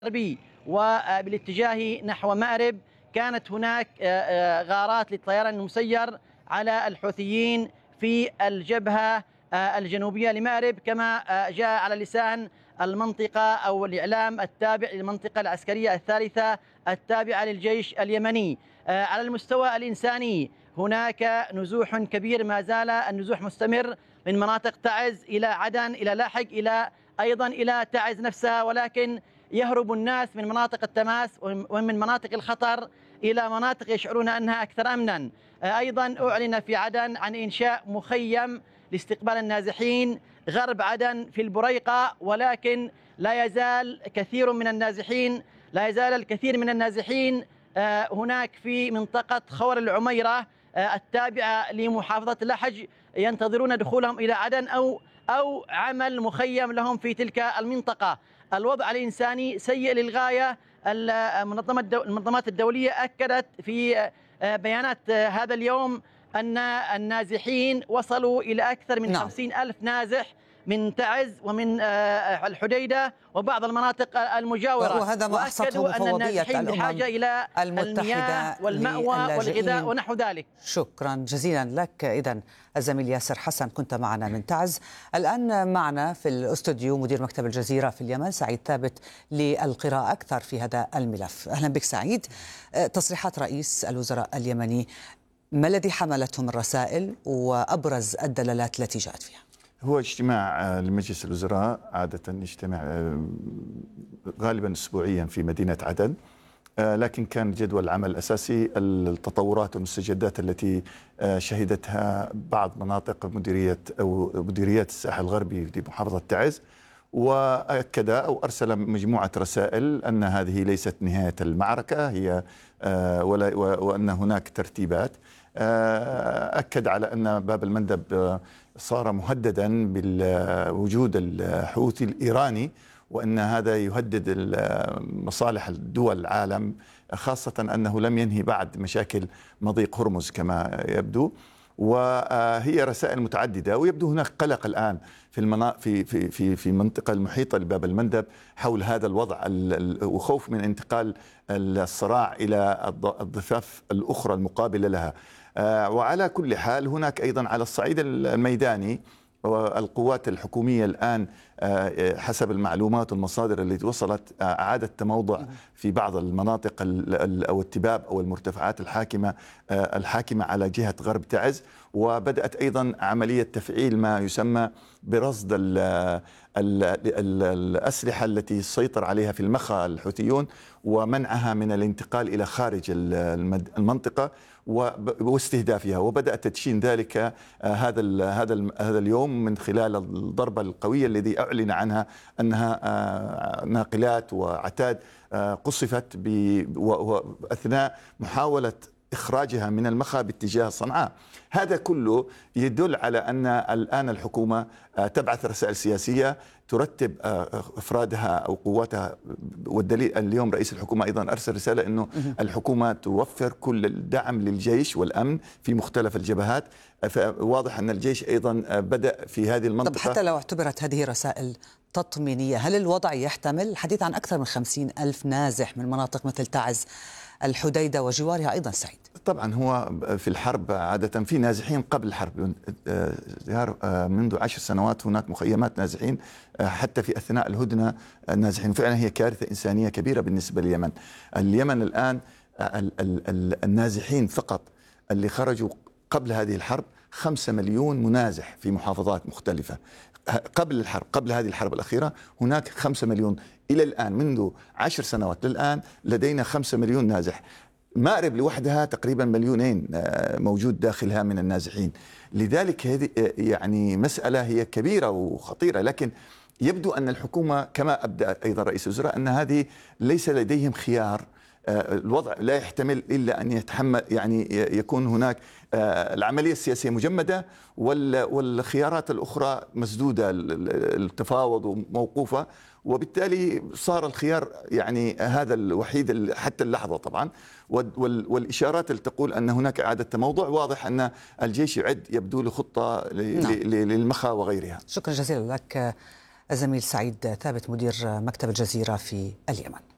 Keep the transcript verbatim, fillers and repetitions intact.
الغربي وبالاتجاه نحو مأرب. كانت هناك غارات للطيران المسير على الحوثيين في الجبهة الجنوبية لمأرب، كما جاء على لسان المنطقة أو الإعلام التابع للمنطقة العسكرية الثالثة التابعة للجيش اليمني. على المستوى الإنساني هناك نزوح كبير، ما زال النزوح مستمر من مناطق تعز إلى عدن إلى لاحق إلى أيضا إلى تعز نفسها، ولكن يهرب الناس من مناطق التماس ومن مناطق الخطر إلى مناطق يشعرون أنها أكثر أمنا. أيضا أعلن في عدن عن إنشاء مخيم لاستقبال النازحين غرب عدن في البريقة، ولكن لا يزال كثير من النازحين لا يزال الكثير من النازحين هناك في منطقة خور العميرة التابعة لمحافظة لحج ينتظرون دخولهم إلى عدن أو أو عمل مخيم لهم في تلك المنطقة. الوضع الإنساني سيء للغاية. المنظمات الدولية أكدت في بيانات هذا اليوم أن النازحين وصلوا إلى أكثر من نعم. خمسين ألف نازح من تعز ومن الحديدة وبعض المناطق المجاورة، وهذا ما وأكدوا أن النازحين بحاجة إلى المياه والمأوى والغذاء ونحو ذلك. شكرا جزيلا لك. إذن الزميل ياسر حسن كنت معنا من تعز. الآن معنا في الاستوديو مدير مكتب الجزيرة في اليمن سعيد ثابت للقراءة أكثر في هذا الملف. أهلا بك سعيد. تصريحات رئيس الوزراء اليمني، ما الذي حملته من رسائل وأبرز الدلالات التي جاءت فيها؟ هو اجتماع لمجلس الوزراء، عادة يجتمع غالبا أسبوعيا في مدينة عدن، لكن كان جدول العمل الأساسي التطورات والمستجدات التي شهدتها بعض مناطق مديرية أو مديريات الساحل الغربي في محافظة تعز، وأكد أو أرسل مجموعة رسائل أن هذه ليست نهاية المعركة هي وأن هناك ترتيبات. أكد على أن باب المندب صار مهددا بوجود الحوثي الإيراني، وأن هذا يهدد مصالح الدول العالم، خاصة أنه لم ينهي بعد مشاكل مضيق هرمز كما يبدو. وهي رسائل متعددة، ويبدو هناك قلق الآن في المنا... في في في في المنطقة المحيطة لباب المندب حول هذا الوضع، وخوف من انتقال الصراع إلى الضفاف الأخرى المقابلة لها. وعلى كل حال هناك أيضا على الصعيد الميداني والقوات الحكومية الآن حسب المعلومات والمصادر التي وصلت أعادت تموضع في بعض المناطق أو التباب أو المرتفعات الحاكمة الحاكمة على جهة غرب تعز، وبدأت أيضا عملية تفعيل ما يسمى برصد ال ال ال الأسلحة التي سيطر عليها في المخا الحوثيون ومنعها من الانتقال إلى خارج المنطقة واستهدافها، وبدأ تدشين ذلك هذا هذا هذا اليوم من خلال الضربة القوية الذي أعلن عنها أنها ناقلات وعتاد قصفت أثناء محاولة إخراجها من المخا باتجاه صنعاء. هذا كله يدل على أن الآن الحكومة تبعث رسائل سياسية ترتب أفرادها أو قواتها، والدليل اليوم رئيس الحكومة أيضا أرسل رسالة أنه الحكومة توفر كل الدعم للجيش والأمن في مختلف الجبهات. فواضح أن الجيش أيضا بدأ في هذه المنطقة. طب حتى لو اعتبرت هذه رسائل تطمينية، هل الوضع يحتمل الحديث عن أكثر من خمسين ألف نازح من مناطق مثل تعز الحديدة وجوارها أيضا سعيد؟ طبعا هو في الحرب عادة في نازحين قبل الحرب، منذ عشر سنوات هناك مخيمات نازحين حتى في أثناء الهدنة نازحين. فعلا هي كارثة إنسانية كبيرة بالنسبة لليمن. اليمن الآن النازحين فقط اللي خرجوا قبل هذه الحرب خمسة مليون منازح في محافظات مختلفة. قبل الحرب قبل هذه الحرب الأخيرة هناك خمسة مليون. إلى الآن منذ عشر سنوات للآن لدينا خمسة مليون نازح. مأرب لوحدها تقريبا مليونين موجود داخلها من النازحين. لذلك هذه يعني مسألة هي كبيرة وخطيرة، لكن يبدو أن الحكومة كما أبدأ أيضا رئيس الوزراء أن هذه ليس لديهم خيار. الوضع لا يحتمل إلا أن يتحمل يعني يكون هناك العملية السياسية مجمدة والخيارات الأخرى مسدودة، التفاوض وموقوفة، وبالتالي صار الخيار يعني هذا الوحيد حتى اللحظة طبعا. والإشارات اللي تقول أن هناك إعادة تموضع، واضح أن الجيش يعد يبدو لخطة للمخا وغيرها. شكرا جزيلا لك الزميل سعيد ثابت مدير مكتب الجزيرة في اليمن.